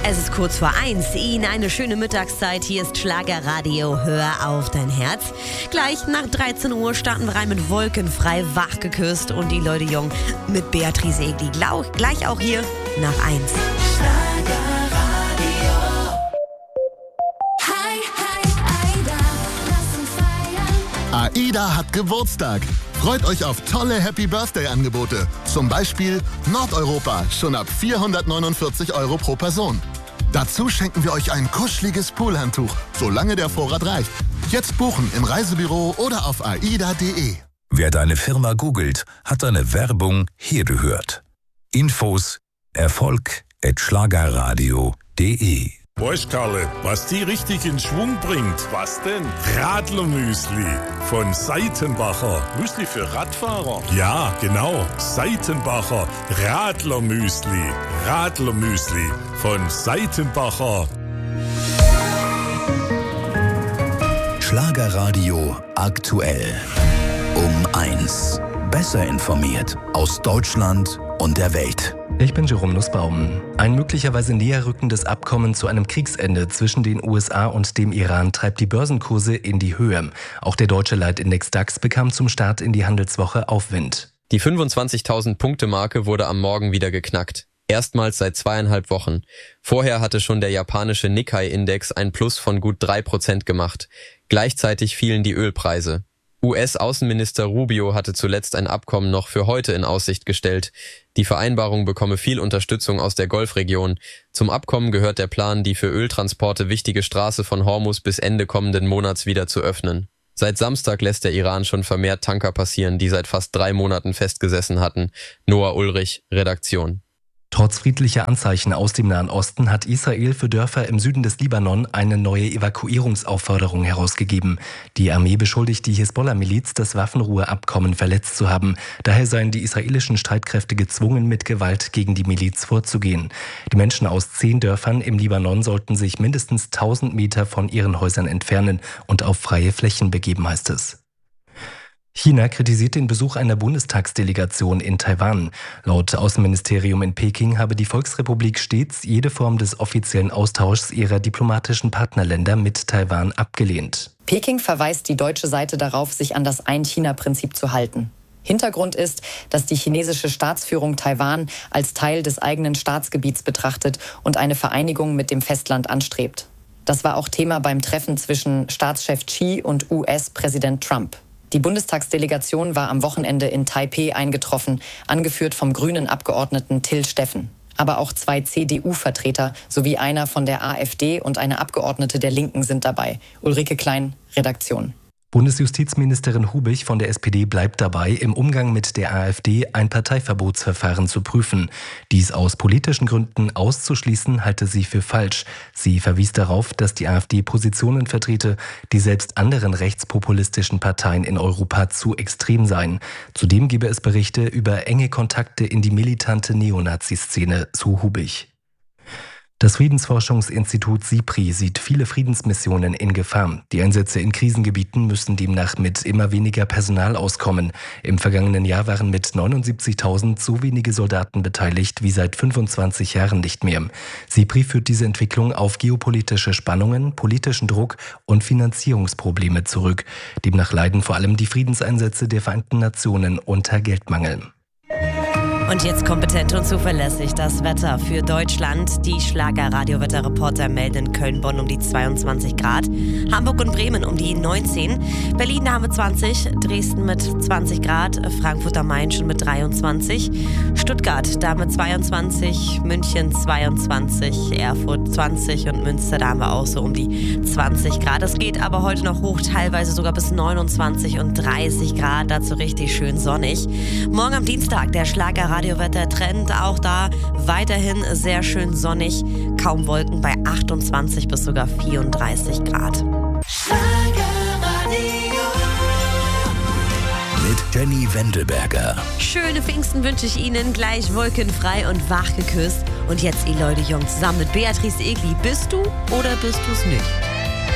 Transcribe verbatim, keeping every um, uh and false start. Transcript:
Es ist kurz vor eins. Ihnen eine schöne Mittagszeit. Hier ist Schlagerradio. Hör auf dein Herz. Gleich nach dreizehn Uhr starten wir rein mit Wolkenfrei, wach geküsst und die Leute jung mit Beatrice Egli. Gleich auch hier nach eins. Schlagerradio. Hi, hi, Aida, lass uns feiern. AIDA hat Geburtstag. Freut euch auf tolle Happy-Birthday-Angebote. Zum Beispiel Nordeuropa, schon ab vierhundertneunundvierzig Euro pro Person. Dazu schenken wir euch ein kuscheliges Poolhandtuch, solange der Vorrat reicht. Jetzt buchen im Reisebüro oder auf aida punkt de. Wer deine Firma googelt, hat deine Werbung hier gehört. Infos Erfolg at schlagerradio punkt de. Weißt Karle, was die richtig in Schwung bringt? Was denn? Radlermüsli von Seitenbacher. Müsli für Radfahrer? Ja, genau. Seitenbacher Radlermüsli. Radlermüsli von Seitenbacher. Schlagerradio aktuell. Um eins. Besser informiert aus Deutschland und der Welt. Ich bin Jerome Nussbaum. Ein möglicherweise näher rückendes Abkommen zu einem Kriegsende zwischen den U S A und dem Iran treibt die Börsenkurse in die Höhe. Auch der deutsche Leitindex DAX bekam zum Start in die Handelswoche Aufwind. Die fünfundzwanzigtausend-Punkte-Marke wurde am Morgen wieder geknackt. Erstmals seit zweieinhalb Wochen. Vorher hatte schon der japanische Nikkei-Index ein Plus von gut drei Prozent gemacht. Gleichzeitig fielen die Ölpreise. U S-Außenminister Rubio hatte zuletzt ein Abkommen noch für heute in Aussicht gestellt. Die Vereinbarung bekomme viel Unterstützung aus der Golfregion. Zum Abkommen gehört der Plan, die für Öltransporte wichtige Straße von Hormuz bis Ende kommenden Monats wieder zu öffnen. Seit Samstag lässt der Iran schon vermehrt Tanker passieren, die seit fast drei Monaten festgesessen hatten. Noah Ulrich, Redaktion. Trotz friedlicher Anzeichen aus dem Nahen Osten hat Israel für Dörfer im Süden des Libanon eine neue Evakuierungsaufforderung herausgegeben. Die Armee beschuldigt die Hisbollah-Miliz, das Waffenruheabkommen verletzt zu haben. Daher seien die israelischen Streitkräfte gezwungen, mit Gewalt gegen die Miliz vorzugehen. Die Menschen aus zehn Dörfern im Libanon sollten sich mindestens tausend Meter von ihren Häusern entfernen und auf freie Flächen begeben, heißt es. China kritisiert den Besuch einer Bundestagsdelegation in Taiwan. Laut Außenministerium in Peking habe die Volksrepublik stets jede Form des offiziellen Austauschs ihrer diplomatischen Partnerländer mit Taiwan abgelehnt. Peking verweist die deutsche Seite darauf, sich an das Ein-China-Prinzip zu halten. Hintergrund ist, dass die chinesische Staatsführung Taiwan als Teil des eigenen Staatsgebiets betrachtet und eine Vereinigung mit dem Festland anstrebt. Das war auch Thema beim Treffen zwischen Staatschef Xi und U S-Präsident Trump. Die Bundestagsdelegation war am Wochenende in Taipeh eingetroffen, angeführt vom grünen Abgeordneten Till Steffen. Aber auch zwei C D U-Vertreter sowie einer von der AfD und eine Abgeordnete der Linken sind dabei. Ulrike Klein, Redaktion. Bundesjustizministerin Hubich von der S P D bleibt dabei, im Umgang mit der AfD ein Parteiverbotsverfahren zu prüfen. Dies aus politischen Gründen auszuschließen, halte sie für falsch. Sie verwies darauf, dass die AfD Positionen vertrete, die selbst anderen rechtspopulistischen Parteien in Europa zu extrem seien. Zudem gebe es Berichte über enge Kontakte in die militante Neonazi-Szene, so Hubich. Das Friedensforschungsinstitut SIPRI sieht viele Friedensmissionen in Gefahr. Die Einsätze in Krisengebieten müssen demnach mit immer weniger Personal auskommen. Im vergangenen Jahr waren mit neunundsiebzigtausend so wenige Soldaten beteiligt wie seit fünfundzwanzig Jahren nicht mehr. SIPRI führt diese Entwicklung auf geopolitische Spannungen, politischen Druck und Finanzierungsprobleme zurück. Demnach leiden vor allem die Friedenseinsätze der Vereinten Nationen unter Geldmangel. Und jetzt kompetent und zuverlässig das Wetter für Deutschland. Die Schlager-Radio-Wetterreporter melden in Köln, Bonn um die zweiundzwanzig Grad, Hamburg und Bremen um die neunzehn, Berlin da haben wir zwanzig, Dresden mit zwanzig Grad, Frankfurt am Main schon mit dreiundzwanzig, Stuttgart da mit zweiundzwanzig, München zweiundzwanzig, Erfurt zwanzig und Münster da haben wir auch so um die zwanzig Grad. Es geht aber heute noch hoch, teilweise sogar bis neunundzwanzig und dreißig Grad, dazu richtig schön sonnig. Morgen am Dienstag der Schlager Radiowetter-Trend, auch da weiterhin sehr schön sonnig, kaum Wolken bei achtundzwanzig bis sogar vierunddreißig Grad. Mit Jenny Wendelberger. Schöne Pfingsten wünsche ich Ihnen, gleich wolkenfrei und wach geküsst. Und jetzt, ihr Leute jung, zusammen mit Beatrice Egli. Bist du oder bist du's nicht?